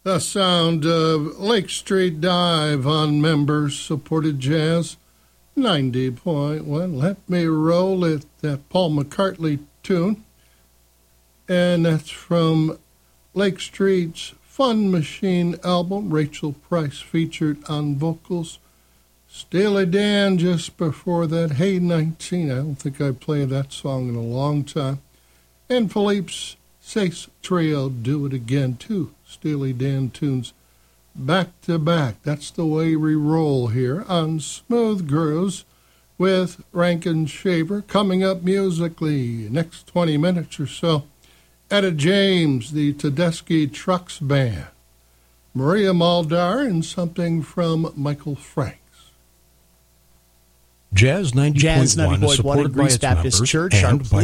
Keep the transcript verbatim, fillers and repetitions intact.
The sound of Lake Street Dive on members-supported jazz. ninety point one. Let Me Roll It, that Paul McCartney tune. And that's from Lake Street's Fun Machine album. Rachel Price featured on vocals. Steely Dan just before that. Hey nineteen. I don't think I played that song in a long time. And Philippe's Sace Trio, Do It Again, too. Steely Dan tunes back to back. That's the way we roll here on Smooth Grooves with Rankin Shaver. Coming up musically, next twenty minutes or so, Etta James, the Tedeschi Trucks Band, Maria Muldaur, and something from Michael Franks. Jazz ninety point one is supported by its members and by